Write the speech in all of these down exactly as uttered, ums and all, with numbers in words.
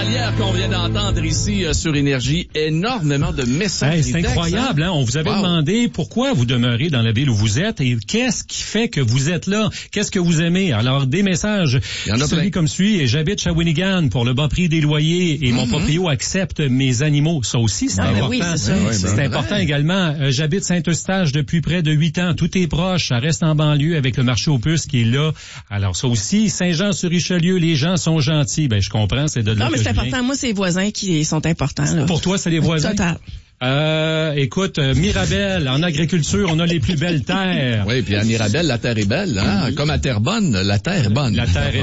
journalière qu'on vient d'entendre ici euh, sur Énergie. Énormément de messages. Hey, c'est textes, incroyable, hein? On vous avait wow. demandé pourquoi vous demeurez dans la ville où vous êtes et qu'est-ce qui fait que vous êtes là? Qu'est-ce que vous aimez? Alors, des messages. Il y en a celui plein. Comme suit, et j'habite Shawinigan pour le bas prix des loyers et mm-hmm. mon proprio accepte mes animaux. Ça aussi, c'est ah, important. Oui, c'est, oui, c'est ben important vrai. Également. Euh, j'habite Saint-Eustache depuis près de huit ans. Tout est proche. Ça reste en banlieue avec le marché aux puces qui est là. Alors, ça aussi, Saint-Jean-sur-Richelieu, les gens sont gentils. Ben, je comprends, c'est de là Non, mais que c'est je important. viens. Moi, c'est les voisins qui sont importants, là. Pour toi, c'est les voisins? Total. Euh, écoute, euh, Mirabel, en agriculture, on a les plus belles terres. Oui, puis à Mirabel, la terre est belle, hein? Oui. Comme à Terrebonne, la terre est bonne. La terre est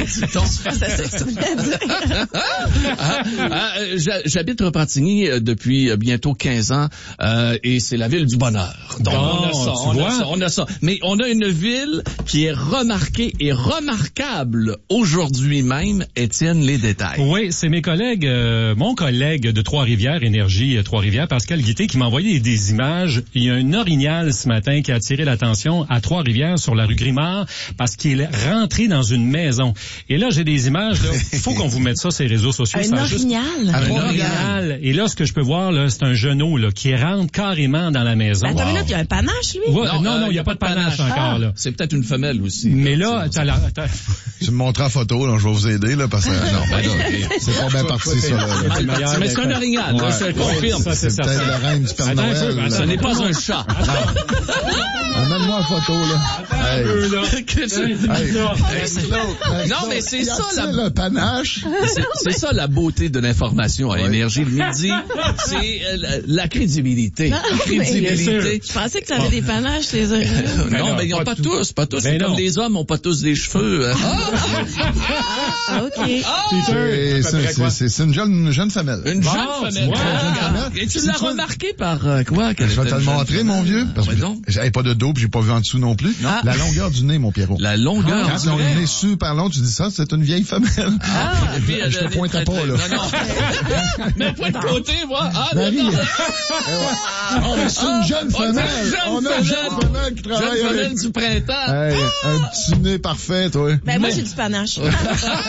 ah, ah, J'habite Repentigny depuis bientôt quinze ans, euh, et c'est la ville du bonheur. Donc, bon, on a ça, on a ça, on a ça. Mais on a une ville qui est remarquée et remarquable aujourd'hui même. Étienne, les détails. Oui, c'est mes collègues, euh, mon collègue de Trois-Rivières, Énergie Trois-Rivières, Pascal Guité, qui m'a envoyé des images. Il y a un orignal ce matin qui a attiré l'attention à Trois-Rivières sur la rue Grimard parce qu'il est rentré dans une maison. Et là, j'ai des images. Il faut qu'on vous mette ça sur les réseaux sociaux. Un ça orignal? Juste... Un, un orignal. Et là, ce que je peux voir, là, c'est un genou là, qui rentre carrément dans la maison. Attends, wow. mais là, il y a un panache, lui? Ouais, non, non, il euh, n'y a, a pas de panache, panache encore. Ah. Là. C'est peut-être une femelle aussi. Mais là, t'as la... T'as... Tu me montres en photo, là, je vais vous aider, là, parce que non, ben, là, c'est pas bien parti, ça. Là, là. Mais c'est un orignal, ouais. Je te confirme. Ça, c'est peut-être la reine du Père Noël. Peu, ce n'est pas un chat. Amène-moi en photo, là. Hey. Hey. Hey. Non, mais c'est ça, la... le panache. C'est, c'est ça, la beauté de l'information à Énergie le midi. C'est euh, la, la crédibilité. Non, la crédibilité. Je pensais que tu avais des panaches, les orignaux. Non, non, mais ils n'ont pas, pas tous, pas tous. C'est comme les hommes n'ont pas tous des cheveux. Ah, OK. C'est, c'est, c'est, c'est une jeune, jeune femelle. Une bon, jeune femelle. Ouais, ah, jeune femelle. Et tu l'as remarqué par euh, quoi? Je vais te le montrer, mon vieux. Parce que j'avais pas de dos puis j'ai pas vu en dessous non plus. Ah. La longueur du nez, mon Pierrot. La longueur ah, du nez. nez. Le nez super long, tu dis ça, c'est une vieille femelle. Ah, et puis, je te pointerai pas, là. Non, non. Mais point de côté, moi. Ah, Marie. non, non. Oh, mais c'est une jeune femelle. On a une jeune femelle qui travaille. Jeune femelle du printemps. Hey, un petit nez parfait, toi. Ben, moi, j'ai du panache. Le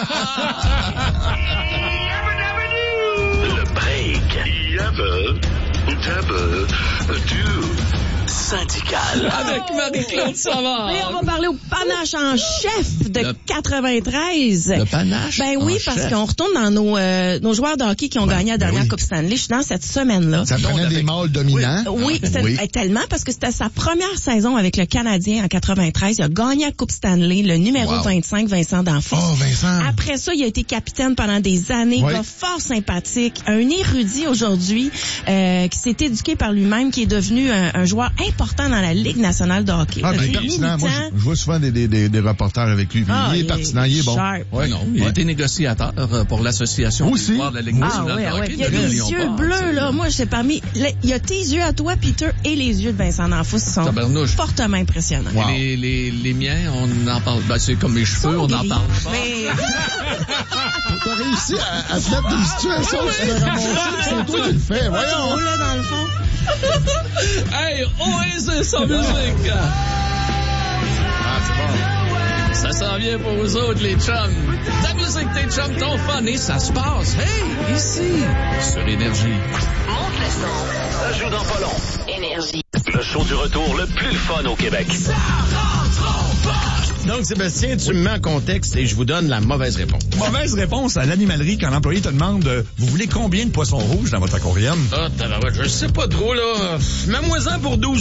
break. Yabba, dabba, do. Syndical. Avec Marie-Claude Savard. Et on va parler au panache en chef de le, quatre-vingt-treize. Le panache Ben oui, parce chef. qu'on retourne dans nos, euh, nos joueurs de hockey qui ont ben, gagné la dernière ben oui. Coupe Stanley. Je suis dans cette semaine-là. Ça prenait avec... des mâles dominants. Oui, oui, c'est, oui. tellement parce que c'était sa première saison avec le Canadien en quatre-vingt-treize. Il a gagné la Coupe Stanley, le numéro wow. vingt-cinq, Vincent D'Anfos. Oh, Vincent. Après ça, il a été capitaine pendant des années. Oui. Gars fort sympathique. Un érudit aujourd'hui euh, qui s'est éduqué par lui-même, qui est devenu un, un joueur important dans la Ligue nationale de hockey. Ah, ben, pertinent. Moi, je, je vois souvent des, des, des, des reporters avec lui. Ah, il est il pertinent, il est bon. Ouais, non, il ouais. a été négociateur pour l'association aussi. De la Ligue nationale ah, ouais, de hockey. Ouais. Il y a des yeux bleus, là. Moi, c'est parmi... Il y a tes yeux à toi, Peter, et les yeux de Vincent D'Anfos qui sont Tabarnouche. Fortement impressionnants. Wow. Les, les, les miens, on en parle. Ben, c'est comme mes cheveux, on gris. En parle. Mais... T'as réussi à, à te mettre d'une situation où tu l'as remonté. C'est toi qui le fais. Voyons. Là, dans le fond. Hey, Oasis en musique! Ah, c'est bon. Ça s'en vient pour vous autres, les chums. Ta musique, tes chums, ton fun, et ça se passe, hey, ici, sur Énergie. Monte le son. Ça joue dans pas long. Énergie. Le show du retour le plus fun au Québec. Ça rentre en bas. Donc, Sébastien, tu me mets en contexte et je vous donne la mauvaise réponse. Mauvaise réponse à l'animalerie quand l'employé te demande euh, vous voulez combien de poissons rouges dans votre aquarium? Ah, oh, je sais pas trop, là. Mets-moi-en pour douze